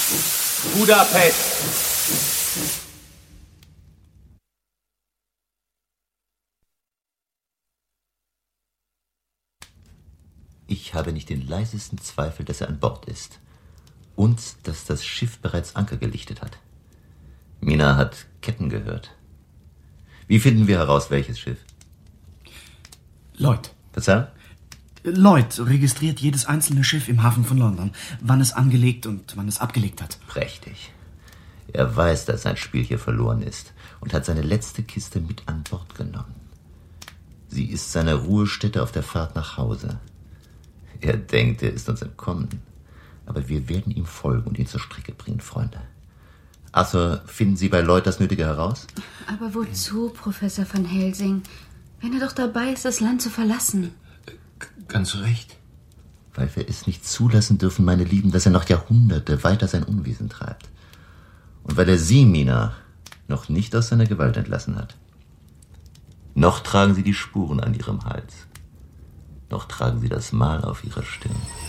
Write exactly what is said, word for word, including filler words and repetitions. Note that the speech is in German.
Budapest. Ich habe nicht den leisesten Zweifel, dass er an Bord ist. Und dass das Schiff bereits Anker gelichtet hat. Mina hat Ketten gehört. Wie finden wir heraus, welches Schiff? Lloyd. Verzeihung? Lloyd registriert jedes einzelne Schiff im Hafen von London, wann es angelegt und wann es abgelegt hat. Prächtig. Er weiß, dass sein Spiel hier verloren ist und hat seine letzte Kiste mit an Bord genommen. Sie ist seine Ruhestätte auf der Fahrt nach Hause. Er denkt, er ist uns entkommen. Aber wir werden ihm folgen und ihn zur Strecke bringen, Freunde. Arthur, finden Sie bei Lloyd das Nötige heraus? Aber wozu, Professor van Helsing? Wenn er doch dabei ist, das Land zu verlassen. Ganz recht. Weil wir es nicht zulassen dürfen, meine Lieben, dass er noch Jahrhunderte weiter sein Unwesen treibt. Und weil er Sie, Mina, noch nicht aus seiner Gewalt entlassen hat. Noch tragen Sie die Spuren an Ihrem Hals. Noch tragen Sie das Mal auf Ihrer Stirn.